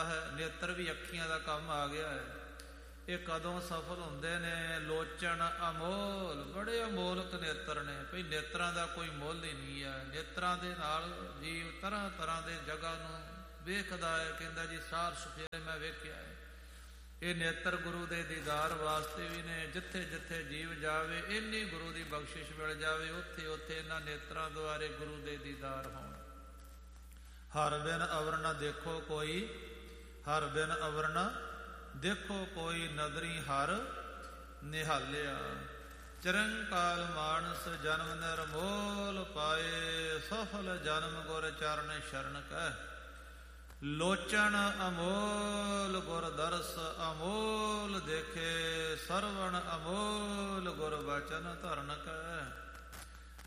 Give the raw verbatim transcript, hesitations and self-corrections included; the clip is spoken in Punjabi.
ਹੈ। ਨੇਤਰ ਵੀ ਅੱਖੀਆਂ ਦਾ ਕੰਮ ਆ ਗਿਆ ਹੈ। ਇਹ ਕਦੋਂ ਸਫਲ ਹੁੰਦੇ ਨੇ? ਲੋਚਣ ਅਮੋਲ, ਬੜੇ ਅਮੋਲਕ ਨੇਤਰ ਨੇ ਭਈ, ਨੇਤਰਾਂ ਦਾ ਕੋਈ ਮੁੱਲ ਹੀ ਨਹੀਂ ਹੈ। ਨੇਤਰਾਂ ਦੇ ਨਾਲ ਜੀਵ ਤਰ੍ਹਾਂ ਤਰ੍ਹਾਂ ਦੇ ਜਗ੍ਹਾ ਨੂੰ ਵੇਖਦਾ ਹੈ, ਕਹਿੰਦਾ ਜੀ ਸਾਰ ਸਫੇਰੇ ਮੈਂ ਵੇਖਿਆ ਹੈ। ਇਹ ਨੇਤਰ ਗੁਰੂ ਦੇ ਦੀਦਾਰ ਵਾਸਤੇ ਵੀ ਨੇ। ਜਿੱਥੇ ਜਿੱਥੇ ਜੀਵ ਜਾਵੇ, ਇੰਨੀ ਗੁਰੂ ਦੀ ਬਖਸ਼ਿਸ਼ ਮਿਲ ਜਾਵੇ, ਉੱਥੇ ਉੱਥੇ ਇਹਨਾਂ ਨੇਤਰਾਂ ਦੁਆਰੇ ਗੁਰੂ ਦੇ ਦੀਦਾਰ ਹੋਣ। ਹਰ ਬਿਨ ਅਵਰ ਨ ਦੇਖੋ ਕੋਈ, ਹਰ ਬਿਨ ਅਵਰ ਨ ਦੇਖੋ ਕੋਈ, ਨਦਰੀ ਹਰ ਨਿਹਾਲਿਆ। ਚਿਰੰਕਾਲ ਮਾਨਸ ਜਨਮ ਨਿਰਮੋਲ ਪਾਏ, ਸਫਲ ਜਨਮ ਗੁਰ ਚਰਨ ਸ਼ਰਨ ਕਹਿ। ਲੋਚਣ ਅਮੋਲ ਗੁਰ ਦਰਸ ਅਮੋਲ ਦੇਖੇ, ਸਰਵਣ ਅਮੋਲ ਗੁਰ ਬਚਨ ਧਰਨ ਕਹਿ।